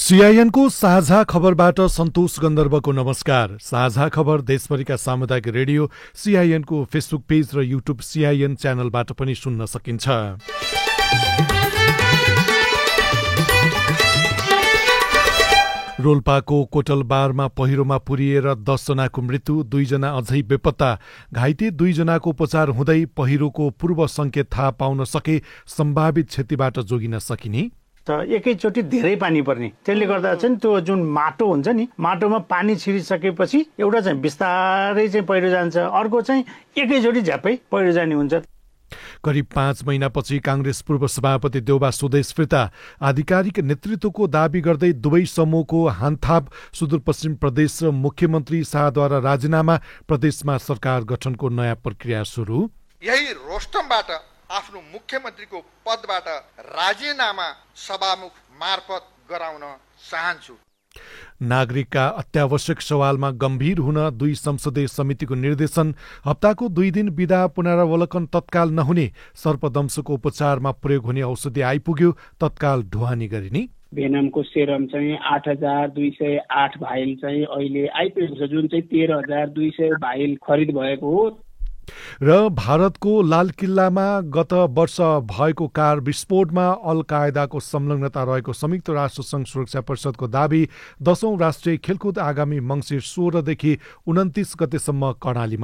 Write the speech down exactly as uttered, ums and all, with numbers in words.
सीआईएनको साझा खबरबाट सन्तोष गन्धर्वको नमस्कार। साझा खबर देशभरिका सामुदायिक रेडियो सीआईएनको फेसबुक पेज र युट्युब सीआईएन च्यानलबाट पनि सुन्न सकिन्छ। रोल्पाको कोटलबारमा पहिरोमा पुरिएर दसजनाको मृत्यु, दुईजना अझै बेपत्ता। घाइते दुईजनाको उपचार हुँदै पहिरोको पूर्व संकेत थाहा पाउन सके सम्भावित क्षतिबाट जोगिन सकिने। त एकैचोटि धेरै पानी पर्ने, त्यसले गर्दा चाहिँ त्यो जुन माटो हुन्छ नि, माटोमा पानी छिरिसकेपछि एउटा चाहिँ बिस्तारै चाहिँ पहिरो जान्छ, अर्को चाहिँ एकैचोटि झ्यापै पहिरो जाने हुन्छ। करिब पाँच महिनापछि कांग्रेस पूर्व सभापति देउबा स्वदेश फिर्ता। आधिकारिक नेतृत्वको दावी गर्दै दुवै समूहको हानथाप। सुदूरपश्चिम प्रदेश र मुख्यमन्त्री शाहद्वारा राजीनामा, प्रदेशमा सरकार गठनको नयाँ प्रक्रिया सुरु। यही रोस्टमबाट आफ्नो मुख्यमन्त्रीको पदबाट राजीनामा सभामुख मार्फत गराउन चाहन्छु। नागरिकका अत्यावश्यक सवालमा गम्भीर हुन दुई संसदीय समितिको निर्देशन। हप्ताको दुई दिन बिदा पुनरावलोकन तत्काल नहुने। सर्पदंशको उपचारमा प्रयोग हुने औषधि आइपुग्यो, तत्काल ढुवानी गरिने। भेनमको सेरम चाहिँ आठ हजार दुई सय आठ भाइल चाहिँ अहिले आइपुगेको छ, जुन चाहिँ तेह्र हजार दुई सय भाइल खरिद भएको हो। र भारतको लाल किल्लामा गत वर्ष भएको कार विस्फोटमा अल कायदाको संलग्नता रहेको संयुक्त राष्ट्र संघ सुरक्षा परिषदको दावी। दशौं राष्ट्रिय खेलकुद आगामी मङ्सिर सोह्रदेखि उन्तिस गतेसम्म कर्णालीमा